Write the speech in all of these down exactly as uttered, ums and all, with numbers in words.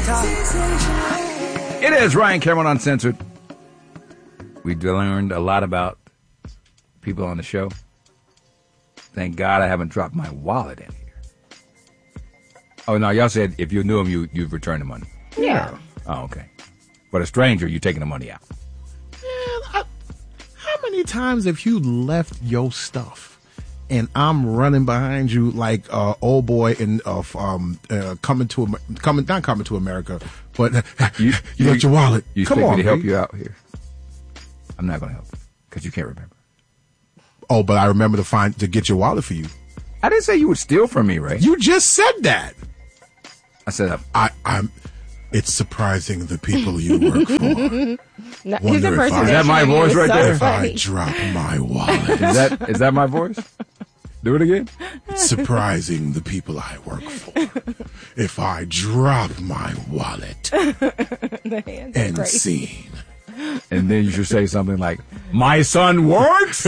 top. It is Ryan Cameron Uncensored. We learned a lot about people on the show. Thank God I haven't dropped my wallet in here. Oh, no, y'all said if you knew him, you, you'd return the money. Yeah. Oh, okay. But a stranger, you taking the money out. Man, I, how many times have you left your stuff and I'm running behind you like uh, old boy in uh, um uh, coming to coming not coming to America, but you, you left your wallet. You Come expect on, me to help babe. you out here? I'm not going to help you because you can't remember. Oh, but I remember to find to get your wallet for you. I didn't say you would steal from me, Ray. You just said that. I said I'm, I, I'm. It's surprising the people you work for. No, Wonder his if I- impersonation Is that my of you voice is right so there? If I funny. drop my wallet, is that is that my voice? Do it again. it's surprising the people I work for. If I drop my wallet The hands are and crazy. scene. And then you should say something like, "My son works."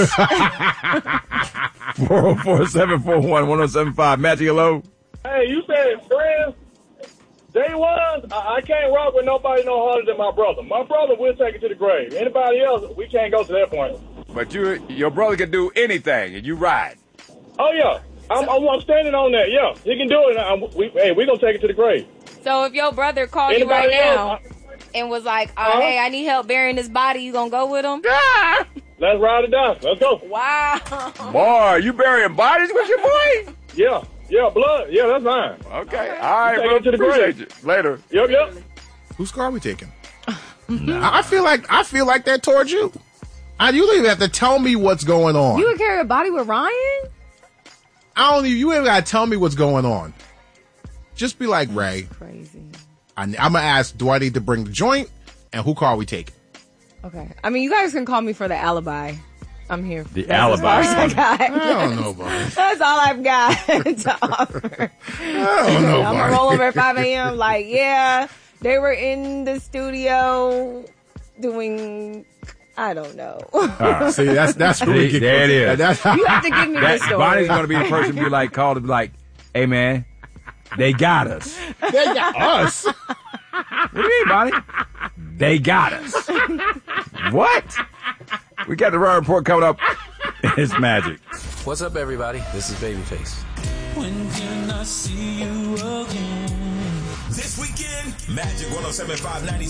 four oh four, seven four one, one oh seven five. Magic, hello. Hey, you said friends. Day one, I, I can't rock with nobody no harder than my brother. My brother will take it to the grave. Anybody else, we can't go to that point. But you, your brother can do anything, and you ride. Oh, yeah. I'm, I'm, I'm standing on that. Yeah, he can do it. I'm, we, hey, we're going to take it to the grave. So if your brother called you right Anybody now else? and was like, uh, Uh-huh. hey, I need help burying this body, you gonna go with him? Let's ride it down. Let's go. Wow. Boy, you burying bodies with your boy? Yeah, yeah, blood. Yeah, that's fine. Okay. All right, Take bro. it to the Appreciate grave. you. Later. Yep, yep. Whose car are we taking? I I feel like I feel like that towards you. I you don't even have to tell me what's going on. You would carry a body with Ryan? I don't even. You ain't gotta tell me what's going on. Just be like, Ray. Crazy. I, I'm gonna ask, do I need to bring the joint? And who car are we taking? Okay. I mean, you guys can call me for the alibi. I'm here. The That's alibi. As far as I got. I don't know, buddy. That's all I've got to offer. I don't know, I'm buddy. gonna roll over at five a.m. Like, yeah, they were in the studio doing, I don't know. See, that's that's where we See, get there it is. That's You have to give me That, the story. Bonnie's going to be the person to be like, call to be like, hey, man, they got us. they got us. What do you mean, Bonnie? They got us. What? We got the Raw Report coming up. It's Magic. What's up, everybody? This is Babyface. When can I see you again? This weekend, Magic one oh seven point five ninety